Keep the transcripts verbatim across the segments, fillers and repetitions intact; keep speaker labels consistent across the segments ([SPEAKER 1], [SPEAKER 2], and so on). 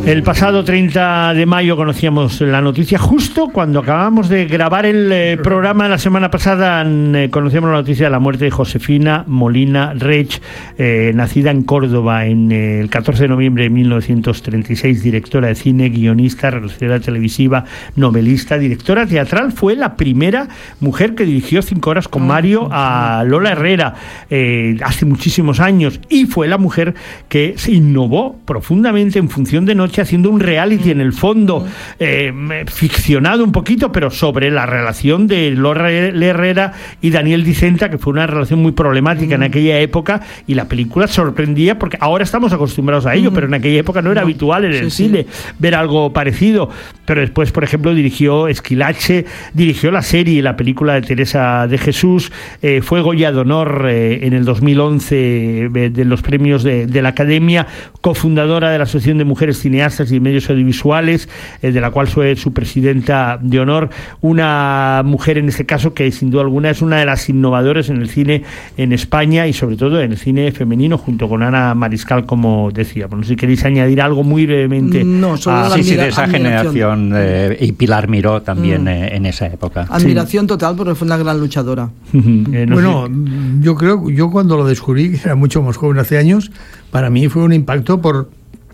[SPEAKER 1] El pasado treinta de mayo conocíamos la noticia, justo cuando acabamos de grabar el eh, programa la semana pasada, eh, conocíamos la noticia de la muerte de Josefina Molina Reig, eh, nacida en Córdoba en eh, el catorce de noviembre de mil novecientos treinta y seis, directora de cine, guionista, realizadora televisiva, novelista, directora teatral. Fue la primera mujer que dirigió Cinco horas con Mario a Lola Herrera eh, hace muchísimos años, y fue la mujer que se innovó profundamente en Función de Noche, haciendo un reality en el fondo eh, ficcionado un poquito, pero sobre la relación de Lola Herrera y Daniel Dicenta, que fue una relación muy problemática en aquella época, y la película sorprendía porque ahora estamos acostumbrados a ello, pero en aquella época no era no. habitual en el sí, cine sí. ver algo parecido. Pero después, por ejemplo, dirigió Esquilache, dirigió la serie, la película de Teresa de Jesús, eh, fue Goya de Honor eh, en el dos mil once eh, de los premios de, de la Academia, cofundadora de la Asociación de Mujeres Cineastas y Medios Audiovisuales, eh, de la cual fue su presidenta de honor. Una mujer, en este caso, que sin duda alguna es una de las innovadoras en el cine en España, y sobre todo en el cine femenino, junto con Ana Mariscal, como decíamos. No sé si queréis añadir algo muy brevemente.
[SPEAKER 2] No, solo
[SPEAKER 3] ah,
[SPEAKER 2] la
[SPEAKER 3] sí,
[SPEAKER 2] admira-
[SPEAKER 3] sí, de esa
[SPEAKER 2] admiración.
[SPEAKER 3] generación, eh, y Pilar Miró también
[SPEAKER 2] Mm.
[SPEAKER 3] eh, en esa época.
[SPEAKER 2] Admiración sí. total, porque fue una gran luchadora.
[SPEAKER 1] eh, no
[SPEAKER 4] Bueno,
[SPEAKER 1] sé.
[SPEAKER 4] yo creo, yo cuando lo descubrí, que era mucho más joven, hace años, para mí fue un impacto por,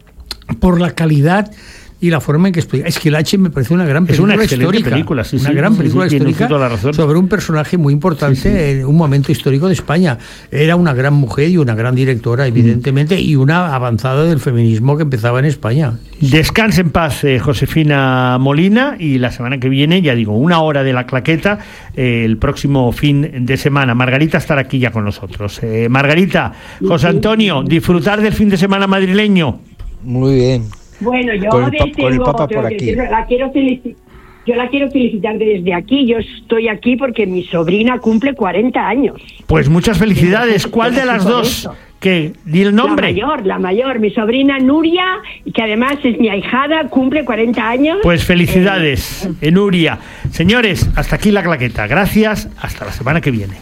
[SPEAKER 4] por la calidad y la forma en que explica. Esquilache me parece una gran película
[SPEAKER 1] es una excelente
[SPEAKER 4] histórica,
[SPEAKER 1] película, sí,
[SPEAKER 4] una
[SPEAKER 1] sí,
[SPEAKER 4] gran
[SPEAKER 1] sí,
[SPEAKER 4] película
[SPEAKER 1] sí, tiene
[SPEAKER 4] histórica
[SPEAKER 1] toda la razón.
[SPEAKER 4] sobre un personaje muy importante sí, sí. en un momento histórico de España. Era una gran mujer y una gran directora, evidentemente, mm. y una avanzada del feminismo que empezaba en España.
[SPEAKER 1] Descanse en paz, eh, Josefina Molina, y la semana que viene, ya digo, una hora de la claqueta, eh, el próximo fin de semana. Margarita estará aquí ya con nosotros. Eh, Margarita, José Antonio, disfrutar del fin de semana madrileño.
[SPEAKER 5] Muy bien.
[SPEAKER 6] Bueno, yo
[SPEAKER 5] con el,
[SPEAKER 6] desde
[SPEAKER 5] con el
[SPEAKER 6] luego
[SPEAKER 5] Papa
[SPEAKER 6] tengo
[SPEAKER 5] por
[SPEAKER 6] que
[SPEAKER 5] aquí.
[SPEAKER 6] decirlo, la quiero felicitar. Yo la quiero felicitar desde aquí. Yo estoy aquí porque mi sobrina cumple cuarenta años.
[SPEAKER 1] Pues muchas felicidades. ¿Cuál de las dos? ¿Qué? Di el nombre.
[SPEAKER 6] La mayor, la mayor. Mi sobrina Nuria, que además es mi ahijada, cumple cuarenta años.
[SPEAKER 1] Pues felicidades, eh. Nuria. Señores, hasta aquí la claqueta. Gracias. Hasta la semana que viene.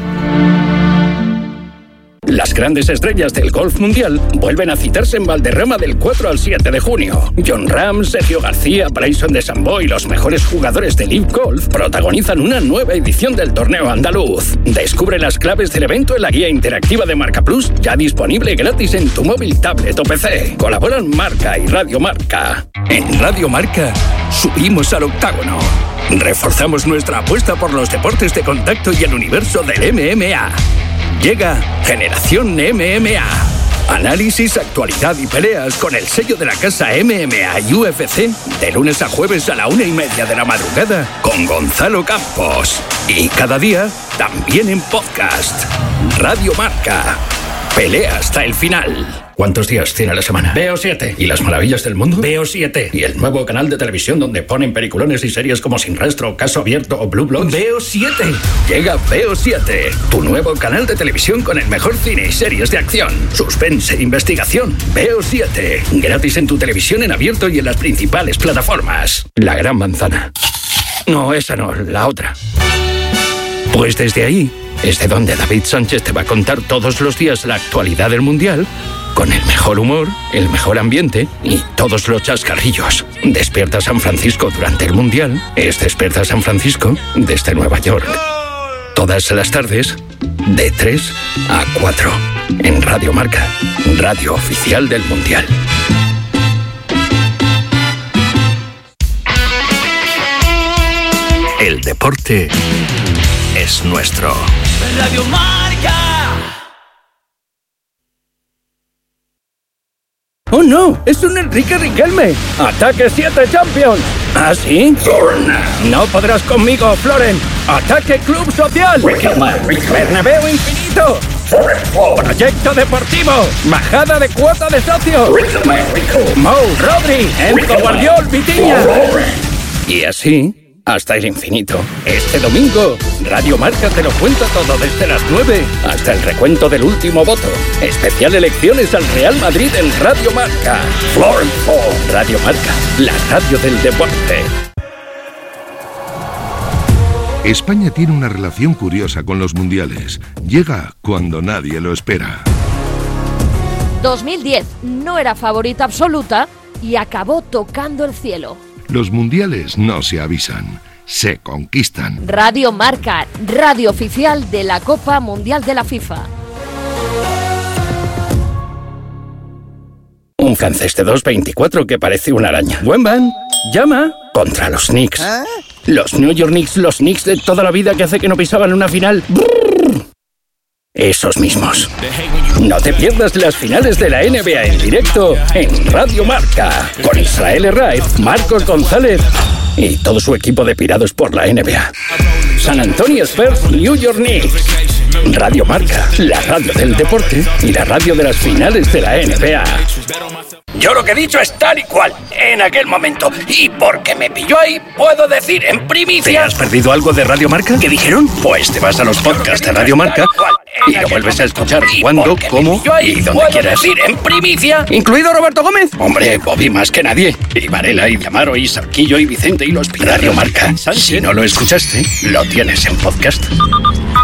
[SPEAKER 7] Las grandes estrellas del golf mundial vuelven a citarse en Valderrama del cuatro al siete de junio. Jon Rahm, Sergio García, Bryson DeChambeau y los mejores jugadores de Live Golf protagonizan una nueva edición del torneo andaluz. Descubre las claves del evento en la guía interactiva de Marca Plus, ya disponible gratis en tu móvil, tablet o P C. Colaboran Marca y Radio Marca. En Radio Marca, subimos al octágono. Reforzamos nuestra apuesta por los deportes de contacto y el universo del M M A. Llega Generación M M A. Análisis, actualidad y peleas con el sello de la casa M M A y U F C de lunes a jueves a la una y media de la madrugada con Gonzalo Campos. Y cada día también en podcast. Radio Marca. Pelea hasta el final. ¿Cuántos días tiene la semana? Veo siete. ¿Y las maravillas del mundo? Veo siete. ¿Y el nuevo canal de televisión donde ponen peliculones y series como Sin Rastro, Caso Abierto o Blue Bloods? Veo siete. Llega Veo siete, tu nuevo canal de televisión con el mejor cine y series de acción, suspense e investigación. Veo siete. Gratis en tu televisión en abierto y en las principales plataformas. La Gran Manzana. No, esa no, la otra. Pues desde ahí es de donde David Sánchez te va a contar todos los días la actualidad del Mundial, con el mejor humor, el mejor ambiente y todos los chascarrillos. Despierta San Francisco durante el Mundial es Despierta San Francisco desde Nueva York. Todas las tardes, de tres a cuatro, en Radio Marca, radio oficial del Mundial. El deporte es nuestro.
[SPEAKER 8] Radio Marca.
[SPEAKER 7] ¡Oh no! ¡Es un Enrique Riquelme! ¡Ataque siete Champions! ¿Ah, sí? No podrás conmigo, Floren. ¡Ataque Club Social! ¡Bernabéu Infinito! ¡Proyecto Deportivo! ¡Bajada de cuota de socio! ¡Mou, Rodri! ¡Enzo Guardiol, Vitinha! Y así hasta el infinito. Este domingo, Radio Marca te lo cuenta todo desde las nueve hasta el recuento del último voto. Especial elecciones al Real Madrid en Radio Marca. Florence Radio Marca, la radio del deporte.
[SPEAKER 9] España tiene una relación curiosa con los mundiales. Llega cuando nadie lo espera.
[SPEAKER 10] dos mil diez no era favorita absoluta,
[SPEAKER 5] y acabó tocando el cielo.
[SPEAKER 9] Los mundiales no se avisan, se conquistan.
[SPEAKER 5] Radio Marca, radio oficial de la Copa Mundial de la FIFA.
[SPEAKER 7] Un francés de dos veinticuatro que parece una araña. Buen van, llama contra los Knicks. ¿Eh? Los New York Knicks, los Knicks de toda la vida que hace que no pisaban una final. Brrr. Esos mismos. No te pierdas las finales de la N B A en directo en Radio Marca, con Israel Herraiz, Marcos González y todo su equipo de pirados por la N B A. San Antonio Spurs, New York Knicks. Radio Marca, la radio del deporte y la radio de las finales de la N B A. Yo lo que he dicho es tal y cual, en aquel momento. Y porque me pilló ahí, puedo decir en primicia... ¿Te has perdido algo de Radio Marca? ¿Qué dijeron? Pues te vas a los podcasts de Radio Marca y lo vuelves a escuchar cuando, cómo y donde quieras. Decir en primicia, incluido Roberto Gómez. Hombre, Bobby más que nadie. Y Varela, y Amaro, y Sarquillo, y Vicente, y los... Radio Marca, si no lo escuchaste, lo tienes en podcast.